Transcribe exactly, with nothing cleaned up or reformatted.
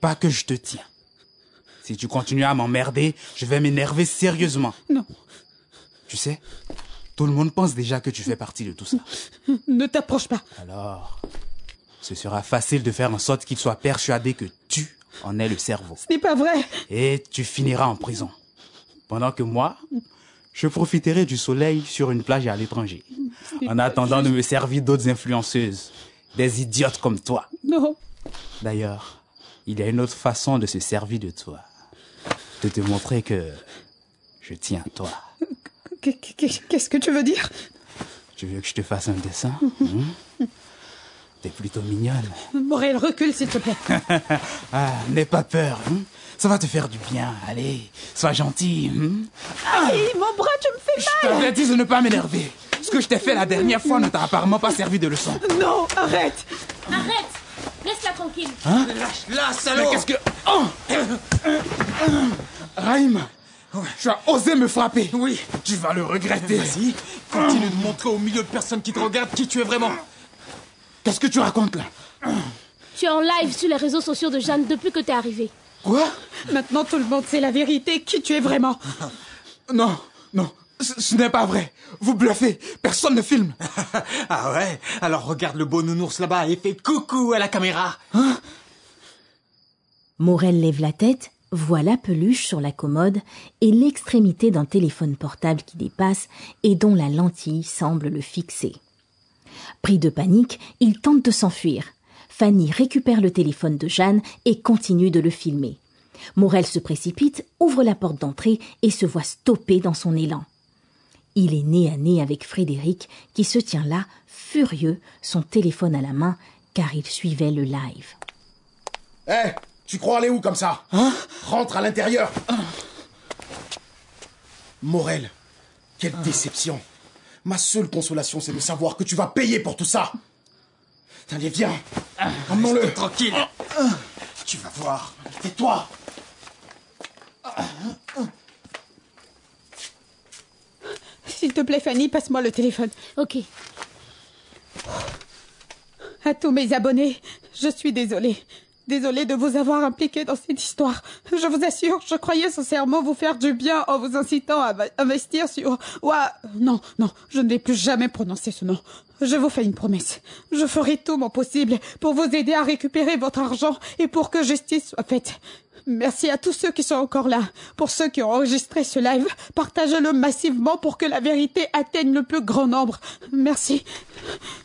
pas que je te tiens. Si tu continues à m'emmerder, je vais m'énerver sérieusement. Non. Tu sais, tout le monde pense déjà que tu fais partie de tout ça. Ne t'approche pas. Alors, ce sera facile de faire en sorte qu'il soit persuadé que tu en es le cerveau. Ce n'est pas vrai. Et tu finiras en prison. Pendant que moi, je profiterai du soleil sur une plage à l'étranger. En attendant de me servir d'autres influenceuses. Des idiotes comme toi. Non. D'ailleurs, il y a une autre façon de se servir de toi. De te montrer que je tiens à toi. Qu'est-ce que tu veux dire? Tu veux que je te fasse un dessin? hmm? T'es plutôt mignonne. Morel, recule s'il te plaît. Ah, n'aie pas peur. Hein? Ça va te faire du bien. Allez, sois gentil. Hein? Ah, mon bras, tu me fais mal. Je t'avertis de ne pas m'énerver. Ce que je t'ai fait la dernière fois ne t'a apparemment pas servi de leçon. Non, arrête. Arrête. Laisse-la tranquille. Hein? Lâche-la, salaud. Mais qu'est-ce que... Oh Raïm, ouais. Tu as osé me frapper. Oui. Tu vas le regretter. Vas-y, continue de montrer au milieu de personnes qui te regardent qui tu es vraiment. Qu'est-ce que tu racontes là? Tu es en live sur les réseaux sociaux de Jeanne depuis que t'es arrivé. Quoi? Maintenant tout le monde sait la vérité, qui tu es vraiment. Non, non, ce, ce n'est pas vrai. Vous bluffez, personne ne filme. Ah ouais? Alors regarde le beau nounours là-bas et fais coucou à la caméra. Hein? Morel lève la tête, voit la peluche sur la commode et l'extrémité d'un téléphone portable qui dépasse et dont la lentille semble le fixer. Pris de panique, il tente de s'enfuir. Fanny récupère le téléphone de Jeanne et continue de le filmer. Morel se précipite, ouvre la porte d'entrée et se voit stoppé dans son élan. Il est nez à nez avec Frédéric qui se tient là, furieux, son téléphone à la main, car il suivait le live. Hé, hey, tu crois aller où comme ça? Hein? Rentre à l'intérieur. Morel, quelle déception. Ma seule consolation, c'est de savoir que tu vas payer pour tout ça. Allez, viens. Emmenons-le. Tranquille. Tu vas voir. Tais-toi. S'il te plaît, Fanny, passe-moi le téléphone. Ok. À tous mes abonnés, je suis désolée. Désolée de vous avoir impliqué dans cette histoire. Je vous assure, je croyais sincèrement vous faire du bien en vous incitant à investir sur... Ouah, non, non, je ne vais plus jamais prononcer ce nom. Je vous fais une promesse. Je ferai tout mon possible pour vous aider à récupérer votre argent et pour que justice soit faite. Merci à tous ceux qui sont encore là. Pour ceux qui ont enregistré ce live, partagez-le massivement pour que la vérité atteigne le plus grand nombre. Merci.